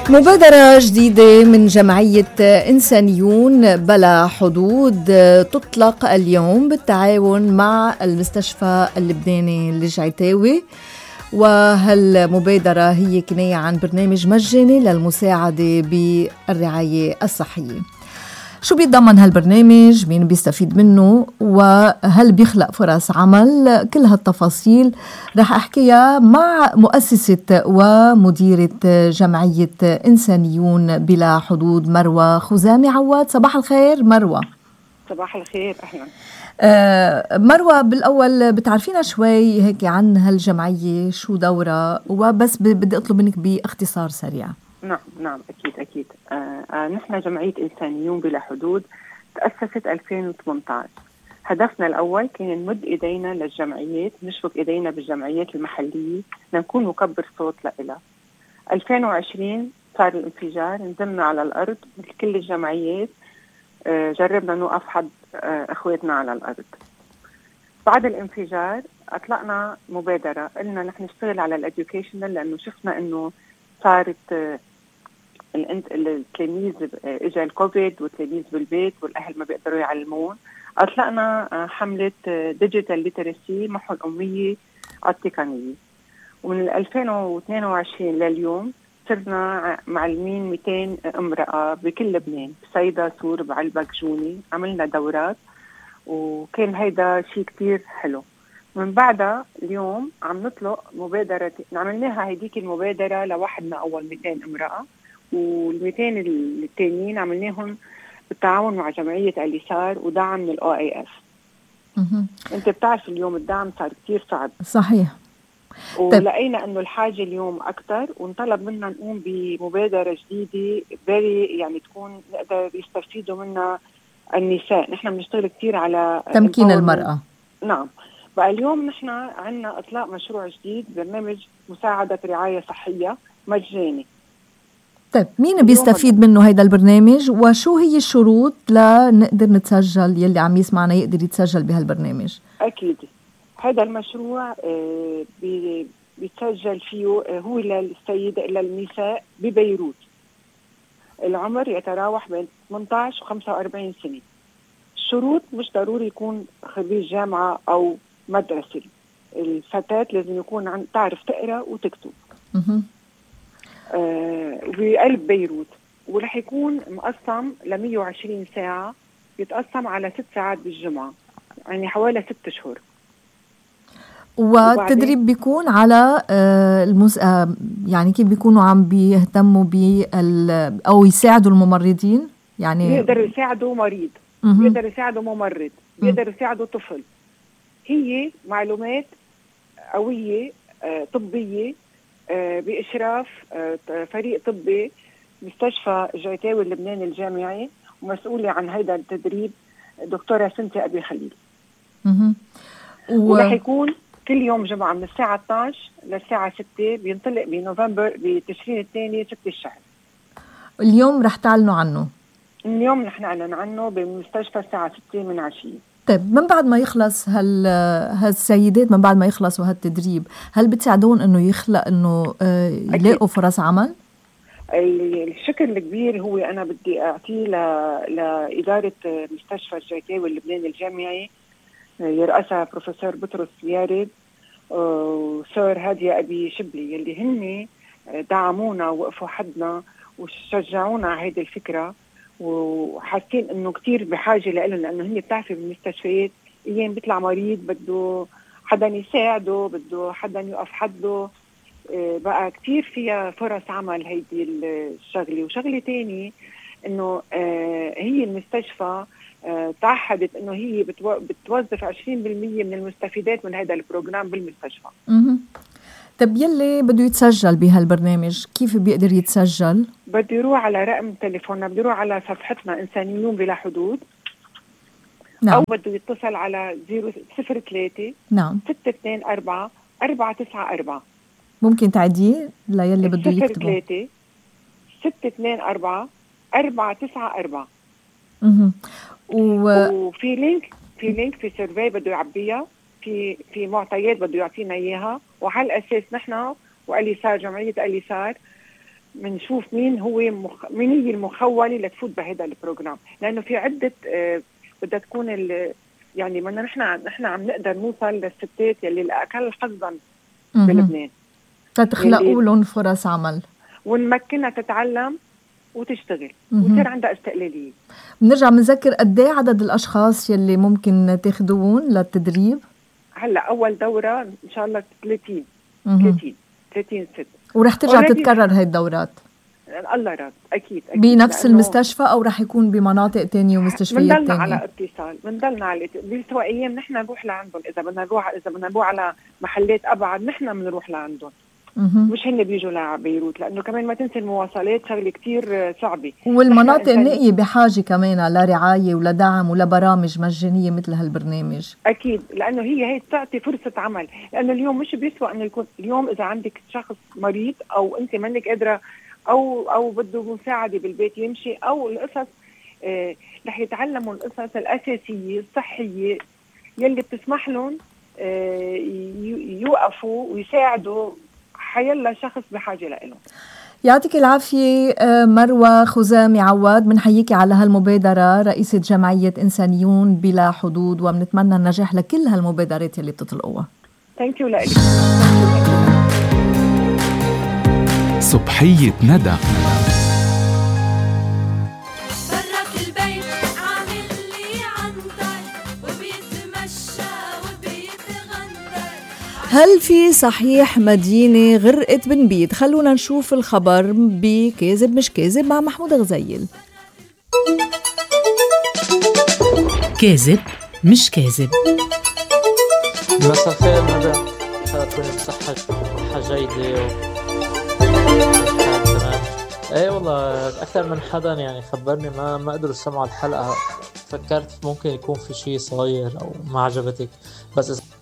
مبادرة جديدة من جمعية إنسانيون بلا حدود تطلق اليوم بالتعاون مع المستشفى اللبناني الجعيتاوي، وهالمبادرة هي كناية عن برنامج مجاني للمساعدة بالرعاية الصحية. شو بيتضمن هالبرنامج؟ مين بيستفيد منه؟ وهل بيخلق فرص عمل؟ كل هالتفاصيل رح أحكيها مع مؤسسة ومديرة جمعية إنسانيون بلا حدود مروة خزامي عواد. صباح الخير مروة. صباح الخير، أهلا. مروة، بالأول بتعرفينا شوي هيك عن هالجمعية، شو دورها، وبس بدي أطلب منك باختصار سريع. نعم أكيد. نحن جمعية إنسانيون بلا حدود تأسست 2018. هدفنا الأول كان نمد إيدينا للجمعيات، نشبك إيدينا بالجمعيات المحلية لنكون مكبر صوت لإلها. 2020 صار الانفجار، نزلنا على الأرض مثل كل الجمعيات، جربنا نوقف حد أخواتنا على الأرض. بعد الانفجار أطلقنا مبادرة، قلنا نحن نشتغل على الإديوكيشنال، لأنه شفنا أنه صارت التلاميذ اجى الكوفيد والتلاميذ بالبيت والاهل ما بيقدروا يعلمون. اطلقنا حمله ديجيتال ليترسي، محو الاميه التقنيه. ومن 2022 لليوم صرنا معلمين 200 امراه بكل لبنان، بصيدا، سور، بعلبك، جوني. عملنا دورات وكان هيدا شيء كتير حلو. من بعدها اليوم عم نطلق مبادرة، عملناها هيديك المبادرة لوحدنا أول 200 امرأة، وال200 التانيين عملناهم بالتعاون مع جمعية اليسار ودعم من الOIF. أنت بتعرف اليوم الدعم صار كتير صعب. صحيح. ولقينا أنه الحاجة اليوم أكتر، ونطلب منا نقوم بمبادرة جديدة يعني تكون نقدر يستفيدوا منها النساء. نحن بنشتغل كتير على تمكين المرأة. نعم. بقى اليوم نحن عنا إطلاق مشروع جديد، برنامج مساعدة رعاية صحية مجاني. طيب مين بيستفيد منه هيدا البرنامج، وشو هي الشروط لنقدر نتسجل؟ يلي عم يسمعنا يقدر يتسجل بهالبرنامج. أكيد هذا المشروع بيتسجل فيه هو للسيدة إلى النساء ببيروت. العمر يتراوح بين 18 و 45 سنة. الشروط مش ضروري يكون خريج جامعة أو مدرسة. الفتاة لازم يكون تعرف تقرأ وتكتب. بقلب بيروت، ورح يكون مقسم ل 120 ساعة، يتقسم على 6 ساعات بالجمعة، يعني حوالي 6 شهور. والتدريب بيكون على يعني كيف بيكونوا عم بيهتموا أو يساعدوا الممرضين؟ يعني بيقدروا يساعدوا مريض، بيقدروا يساعدوا ممرض، بيقدروا يساعدوا طفل. هي معلومات قوية طبية بإشراف فريق طبي مستشفى الجعيتاوي اللبناني الجامعي، ومسؤولة عن هذا التدريب دكتورة سنتي أبي خليل. ورح يكون كل يوم جمعة من الساعة 12 للساعة 6، بينطلق بنوفمبر بتشرين الثاني 6 الشهر. اليوم رح تعلنوا عنه؟ اليوم رح نعلن عنه بمستشفى الساعة 6 من عشية. طيب من بعد ما يخلص هالسيدات، من بعد ما يخلصوا هالتدريب، هل بتساعدون انه يخلق انه يلاقوا فرص عمل؟ الشكر الكبير هو انا بدي اعطيه لاداره مستشفى الجعيتاوي اللبناني الجامعي، يرأسها بروفيسور بطرس يارد وسور هادية أبي شبلي، يلي هن دعمونا ووقفوا حدنا وشجعونا على هيدي الفكرة، وحاسين انه كتير بحاجة لنا، لانه هن بتعرفي بالمستشفيات ايام بيطلع مريض بده حدا يساعده، بده حدا يقف حده. بقى كتير فيها فرص عمل هيدي الشغلة. وشغلة تاني انه هي المستشفى تعهدت انه هي بتوظف 20% من المستفيدات من هذا البروجرام بالمستشفى. طب يلي بده يتسجل بهالبرنامج كيف بيقدر يتسجل؟ بده يروح على رقم تليفوننا، بده يروح على صفحتنا إنسانيون بلا حدود. نعم. أو بده يتصل على 03 نعم 624 494. ممكن تعديه ليلي بده يكتبه؟ 03 624 494. وفي لينك في سيرفي بده يعبيها، في معطيات بده يعطينا اياها، وعلى الاساس نحن واليسار جمعيه اليسار بنشوف مين مين هي المخولة لتفوت بهذا البروجرام، لأنه في عدة بدها تكون يعني بدنا نحن عم نقدر نوصل للستات يلي الأقل حظا بلبنان تتخلقوا لهم فرص عمل ونمكنها تتعلم وتشتغل ويصير عندها استقلالية. بنرجع بنذكر قد ايه عدد الأشخاص يلي ممكن تاخدوهم للتدريب؟ هلا أول دورة إن شاء الله 30 ست، ورح ترجع تتكرر هاي الدورات الله راد أكيد بنفس المستشفى أو رح يكون بمناطق تانية ومستشفيات تانية؟ بنضلنا على اتصال، بنضلنا على بيسوى أيام نحن نروح لعندهم، إذا بدنا نروح على محلات أبعد نحن بنروح لعندهم، مش هن بيجوا لبيروت، لأنه كمان ما تنسي المواصلات شغلة كتير صعبة، والمناطق النائية بحاجة كمان لرعاية ولدعم ولبرامج مجانية مثل هالبرنامج. أكيد، لأنه هي تعطي فرصة عمل، لأنه اليوم مش بيسوى أنه يكون اليوم إذا عندك شخص مريض أو أنت منك قادرة أو بده مساعدة بالبيت يمشي، أو القصص رح يتعلموا القصص الأساسية الصحية يلي بتسمح لهم يوقفوا ويساعدوا حيلا شخص بحاجة لهم. يعطيك العافية مروة خزامي عواد، بنحييكي على هالمبادرة، رئيسة جمعية إنسانيون بلا حدود، وبنتمنى النجاح لكل هالمبادرات اللي بتطلقوها. ثانك يو لك. صبحية ندى. هل في صحيح مدينة غرقت بنبيت؟ خلونا نشوف الخبر بكاذب مش كاذب مع محمود غزيل. كاذب مش كاذب. مساء الخير ندى، تكوني بصحة جيدة تمام. ايه والله اكثر من حدا يعني خبرني ما قدروا يسمعوا الحلقة، فكرت ممكن يكون في شيء صغير او ما عجبتك، بس